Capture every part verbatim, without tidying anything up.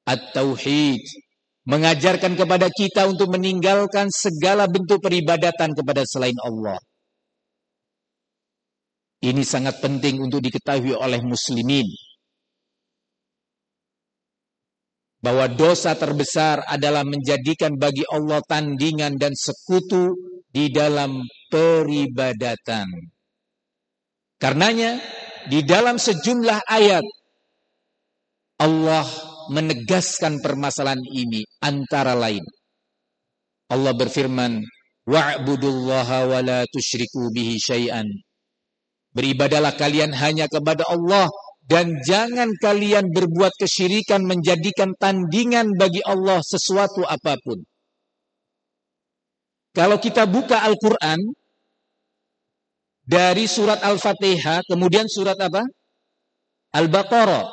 at-tauhid, mengajarkan kepada kita untuk meninggalkan segala bentuk peribadatan kepada selain Allah. Ini sangat penting untuk diketahui oleh muslimin, bahwa dosa terbesar adalah menjadikan bagi Allah tandingan dan sekutu di dalam peribadatan. Karenanya di dalam sejumlah ayat Allah menegaskan permasalahan ini, antara lain Allah berfirman, wa'budullaha wa la tusyriku bihi syai'an. Beribadalah kalian hanya kepada Allah dan jangan kalian berbuat kesyirikan, menjadikan tandingan bagi Allah sesuatu apapun. Kalau kita buka Al-Quran dari surat Al-Fatihah, kemudian surat apa? Al-Baqarah.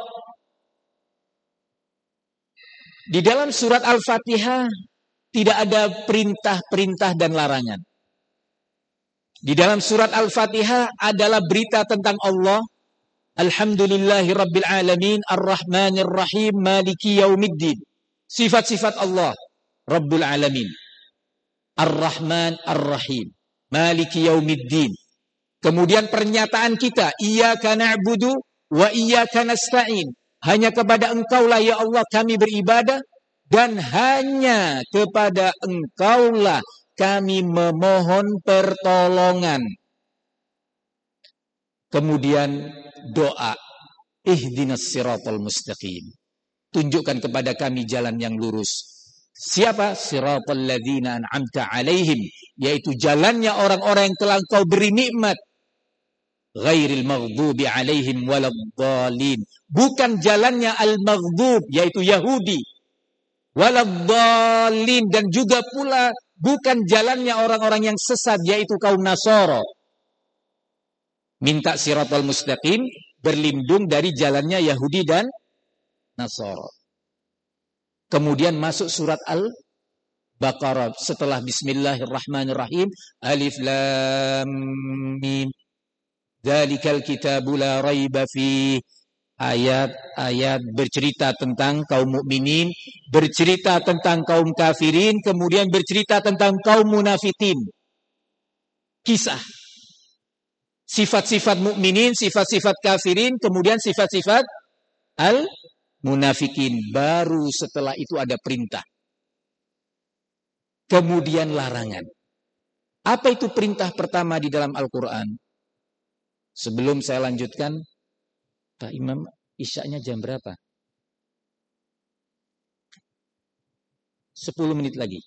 Di dalam surat Al-Fatihah tidak ada perintah-perintah dan larangan. Di dalam surat Al-Fatihah adalah berita tentang Allah. Alhamdulillahi Rabbil Alamin, Ar-Rahmanir Rahim, Maliki Yaumiddin. Sifat-sifat Allah, Rabbul Alamin. Ar-Rahman, Ar-Rahim, Maliki Yaumiddin. Kemudian pernyataan kita, Iyyaka na'budu wa iyyaka nasta'in. Hanya kepada Engkaulah ya Allah kami beribadah, dan hanya kepada Engkaulah kami memohon pertolongan. Kemudian doa, ihdinas siratal mustaqim. Tunjukkan kepada kami jalan yang lurus. Siapa? Siratal ladzina an'amta alaihim, yaitu jalannya orang-orang yang telah Engkau beri nikmat. Ghairil maghdubi alaihim waladhdallin. Bukan jalannya al-maghdub, yaitu Yahudi. Waladhdallin, dan juga pula bukan jalannya orang-orang yang sesat, yaitu kaum Nasara. Minta siratal mustaqim, berlindung dari jalannya Yahudi dan Nasara. Kemudian masuk surat Al-Baqarah setelah Bismillahirrahmanirrahim, Alif Lam Mim, Dzalikal kitabu la raiba fih. Ayat-ayat bercerita tentang kaum mukminin, bercerita tentang kaum kafirin, kemudian bercerita tentang kaum munafikin. Kisah sifat-sifat mukminin, sifat-sifat kafirin, kemudian sifat-sifat al-munafikin. Baru setelah itu ada perintah. Kemudian larangan. Apa itu perintah pertama di dalam Al-Quran? Sebelum saya lanjutkan, Pak Imam, isyaknya jam berapa? Sepuluh menit lagi.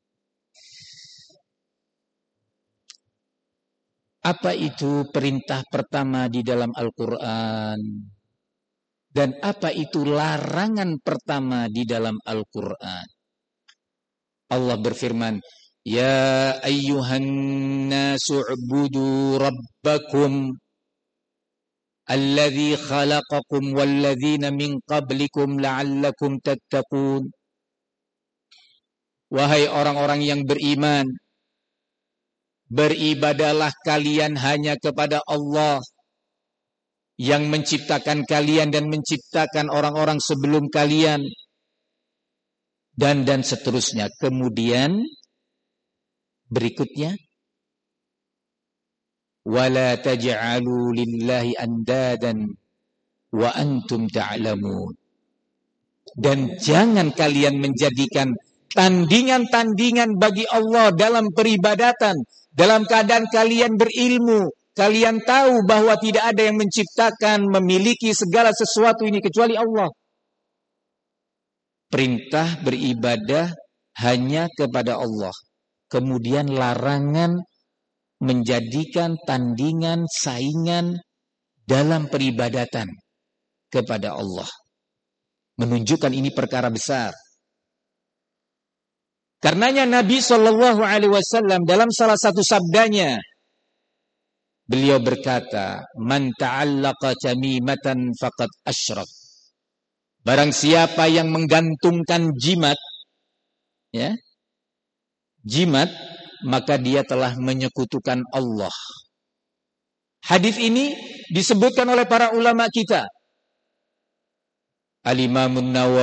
Apa itu perintah pertama di dalam Al-Quran? Dan apa itu larangan pertama di dalam Al-Quran? Allah berfirman, Ya ayyuhan nasu ubudu rabbakum alladzi khalaqakum walladzina min qablikum la'allakum tattaqun. Wahai orang-orang yang beriman, beribadalah kalian hanya kepada Allah yang menciptakan kalian dan menciptakan orang-orang sebelum kalian, dan dan seterusnya. Kemudian berikutnya, wala taj'alu lillahi andadan wa antum ta'lamun. Dan jangan kalian menjadikan tandingan-tandingan bagi Allah dalam peribadatan, dalam keadaan kalian berilmu, kalian tahu bahwa tidak ada yang menciptakan, memiliki segala sesuatu ini kecuali Allah. Perintah beribadah hanya kepada Allah. Kemudian larangan menjadikan tandingan, saingan dalam peribadatan kepada Allah. Menunjukkan ini perkara besar. Karenanya Nabi shallallahu alaihi wasallam dalam salah satu sabdanya, beliau berkata, Man ta'allaqa tamimatan faqad asyrak. Barang siapa yang menggantungkan jimat, ya, jimat, maka dia telah menyekutukan Allah. Hadis ini disebutkan oleh para ulama kita. Al-Imam An-Nawawi